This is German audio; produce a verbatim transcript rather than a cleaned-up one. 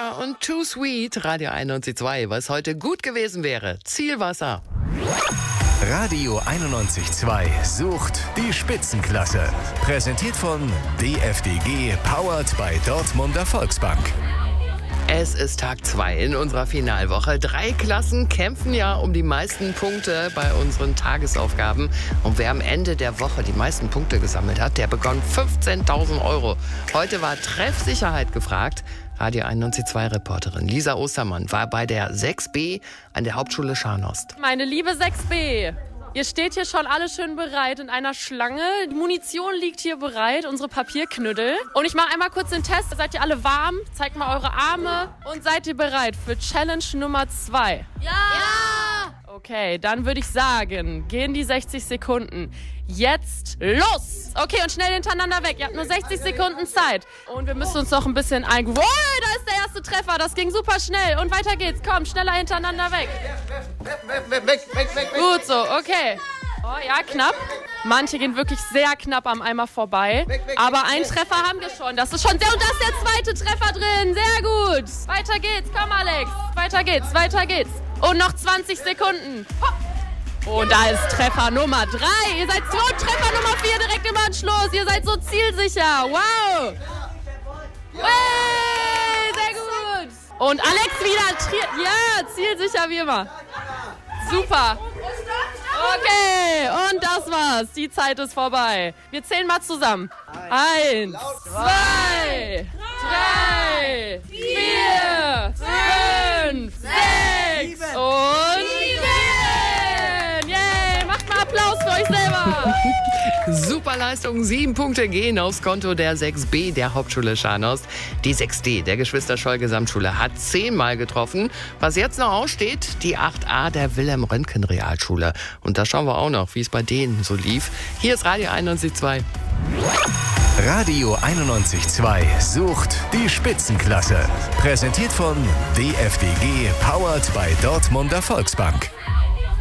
Cher und Too Sweet, Radio einundneunzig Komma zwei. Was heute gut gewesen wäre, Zielwasser. Radio einundneunzig Komma zwei sucht die Spitzenklasse. Präsentiert von D F D G, powered by Dortmunder Volksbank. Es ist Tag zwei in unserer Finalwoche. Drei Klassen kämpfen ja um die meisten Punkte bei unseren Tagesaufgaben. Und wer am Ende der Woche die meisten Punkte gesammelt hat, der bekommt fünfzehntausend Euro. Heute war Treffsicherheit gefragt. Radio einundneunzig Komma zwei Reporterin Lisa Ostermann war bei der sechs B an der Hauptschule Scharnhorst. Meine liebe sechs B, ihr steht hier schon alle schön bereit in einer Schlange. Die Munition liegt hier bereit, unsere Papierknüppel. Und ich mache einmal kurz den Test. Seid ihr alle warm? Zeigt mal eure Arme. Und seid ihr bereit für Challenge Nummer zwei? Ja! Ja! Okay, dann würde ich sagen, gehen die sechzig Sekunden jetzt los. Okay, und schnell hintereinander weg. Ihr habt nur sechzig Sekunden Zeit. Und wir müssen uns noch ein bisschen eingewöhnen. Oh, da ist der erste Treffer. Das ging super schnell. Und weiter geht's. Komm, schneller hintereinander weg. Weg, weg, weg, weg. Gut so, okay. Oh ja, knapp. Manche gehen wirklich sehr knapp am Eimer vorbei. Aber einen Treffer haben wir schon. Das ist schon sehr... Und da ist der zweite Treffer drin. Sehr gut. Weiter geht's. Komm, Alex. Weiter geht's, weiter geht's. Und noch zwanzig Sekunden. Hopp. Und da ist Treffer Nummer drei. Ihr seid so, Treffer Nummer vier direkt im Anschluss. Ihr seid so zielsicher. Wow. Hey, sehr gut. Und Alex wieder. Tri- ja, zielsicher wie immer. Super. Okay, und das war's. Die Zeit ist vorbei. Wir zählen mal zusammen. Eins, zwei, drei, vier, fünf, sechs und sieben. Yay, macht mal Applaus für euch selber. Super Leistung, sieben Punkte gehen aufs Konto der sechs B der Hauptschule Scharnhorst. Die sechs D der Geschwister-Scholl-Gesamtschule hat zehnmal getroffen. Was jetzt noch aussteht, die acht A der Wilhelm-Röntgen-Realschule. Und da schauen wir auch noch, wie es bei denen so lief. Hier ist Radio einundneunzig Komma zwei. Radio einundneunzig Komma zwei sucht die Spitzenklasse. Präsentiert von D F D G, powered by Dortmunder Volksbank.